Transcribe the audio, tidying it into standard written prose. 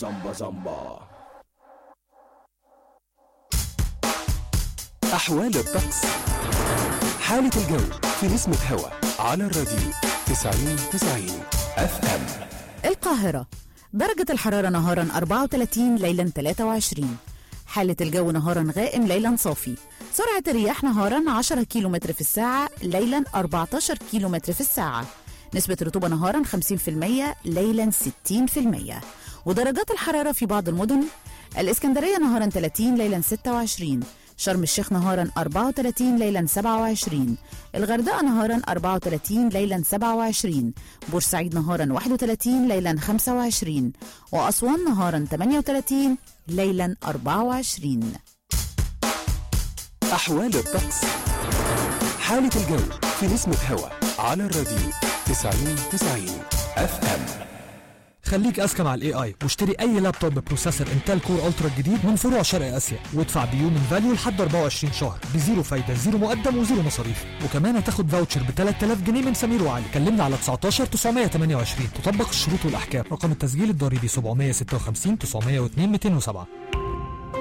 زمبا زمبا. أحوال الطقس، حالة الجو في نسمة هوا على الراديو 90 FM. القاهرة درجة الحرارة نهارا 34 ليلا 23. حالة الجو نهارا غائم ليلا صافي. سرعة الرياح نهارا 10 كيلومتر في الساعة ليلا 14 كيلومتر في الساعة. نسبة الرطوبة نهارا 50% ليلا 60%. ودرجات الحرارة في بعض المدن: الإسكندرية نهارا 30 ليلا 26. شرم الشيخ نهارا 34 ليلا 27. الغردقة نهارا 34 ليلا 27. بورسعيد نهارا 31 ليلا 25. وأسوان نهارا 38 ليلا 24. أحوال الطقس، حالة الجو في نسمة هوا على الراديو 90 FM. خليك اذكى مع الاي اي واشتري اي لابتوب ببروسيسور انتل كور الترا الجديد من فروع شرق اسيا، وادفع بيومن فاليو لحد 24 شهر بزيرو فايده، زيرو مقدم وزيرو مصاريف. وكمان هتاخد فاوتشر ب 3000 جنيه من سمير وعلي. كلمنا على 19 928. تطبق الشروط والاحكام. رقم التسجيل الضريبي 756 902 207.